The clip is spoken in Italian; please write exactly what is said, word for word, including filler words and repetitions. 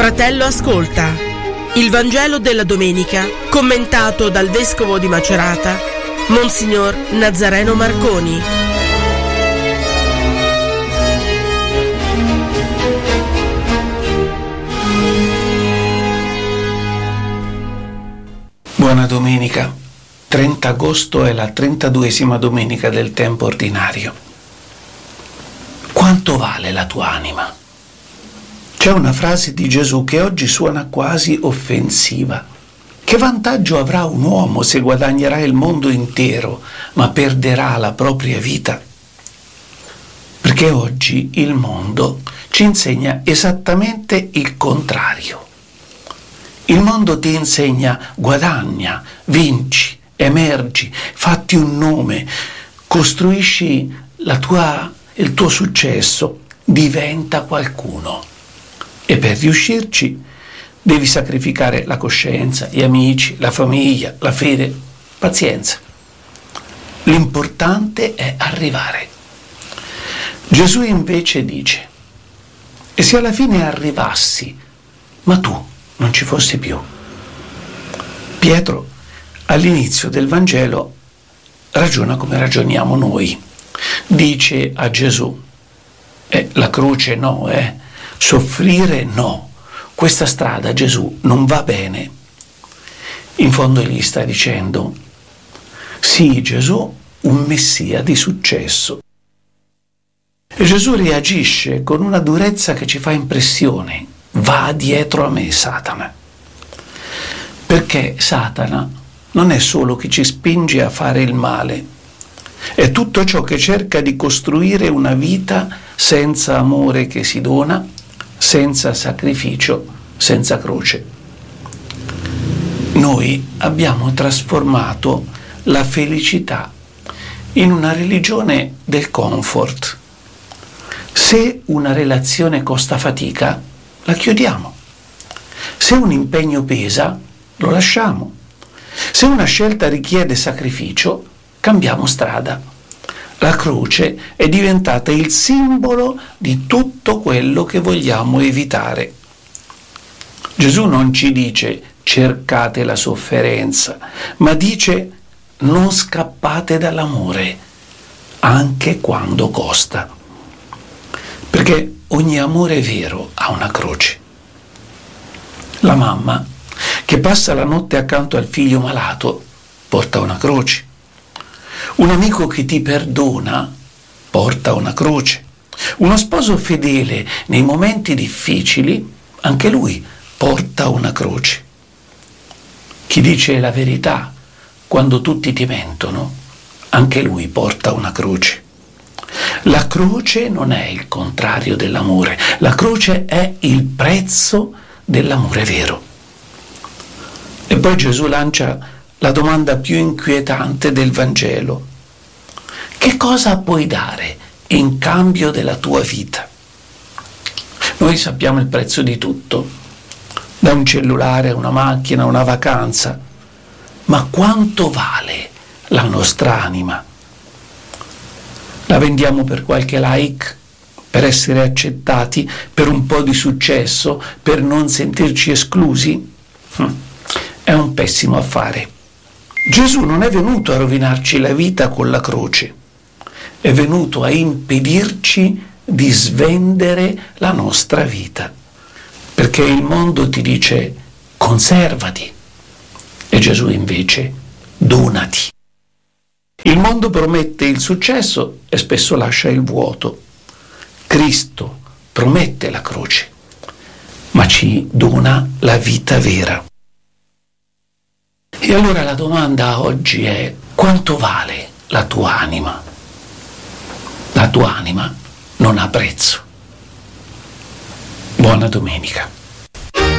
Fratello, ascolta il Vangelo della domenica commentato dal Vescovo di Macerata, Monsignor Nazareno Marconi. Buona domenica. trenta agosto è la trentaduesima domenica del tempo ordinario. Quanto vale la tua anima? C'è una frase di Gesù che oggi suona quasi offensiva. Che vantaggio avrà un uomo se guadagnerà il mondo intero, ma perderà la propria vita? Perché oggi il mondo ci insegna esattamente il contrario. Il mondo ti insegna guadagna, vinci, emergi, fatti un nome, costruisci la tua, il tuo successo, diventa qualcuno. E per riuscirci devi sacrificare la coscienza, gli amici, la famiglia, la fede, pazienza. L'importante è arrivare. Gesù invece dice: e se alla fine arrivassi, ma tu non ci fossi più? Pietro all'inizio del Vangelo ragiona come ragioniamo noi. Dice a Gesù: eh, la croce no, eh, soffrire no, questa strada, Gesù, non va bene. In fondo gli sta dicendo: sì, Gesù, un messia di successo. E Gesù reagisce con una durezza che ci fa impressione: va dietro a me, Satana. Perché Satana non è solo chi ci spinge a fare il male, è tutto ciò che cerca di costruire una vita senza amore che si dona, senza sacrificio, senza croce. Noi abbiamo trasformato la felicità in una religione del comfort. Se una relazione costa fatica, la chiudiamo. Se un impegno pesa, lo lasciamo. Se una scelta richiede sacrificio, cambiamo strada. La croce è diventata il simbolo di tutto quello che vogliamo evitare. Gesù non ci dice cercate la sofferenza, ma dice non scappate dall'amore, anche quando costa. Perché ogni amore vero ha una croce. La mamma che passa la notte accanto al figlio malato porta una croce. Un amico che ti perdona porta una croce. Uno sposo fedele nei momenti difficili, anche lui porta una croce. Chi dice la verità quando tutti ti mentono, anche lui porta una croce. La croce non è il contrario dell'amore, la croce è il prezzo dell'amore vero. E poi Gesù lancia la domanda più inquietante del Vangelo: che cosa puoi dare in cambio della tua vita? Noi sappiamo il prezzo di tutto, da un cellulare a una macchina, una vacanza, ma quanto vale la nostra anima? La vendiamo per qualche like, per essere accettati, per un po' di successo, per non sentirci esclusi? È un pessimo affare. Gesù non è venuto a rovinarci la vita con la croce, è venuto a impedirci di svendere la nostra vita. Perché il mondo ti dice conservati e Gesù invece donati. Il mondo promette il successo e spesso lascia il vuoto. Cristo promette la croce, ma ci dona la vita vera. E allora la domanda oggi è: quanto vale la tua anima? La tua anima non ha prezzo. Buona domenica.